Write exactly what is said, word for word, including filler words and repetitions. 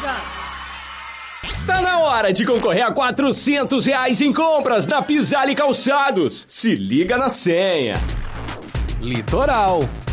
Tá na hora de concorrer a quatrocentos reais em compras na Pisale Calçados. Se liga na senha. Litoral.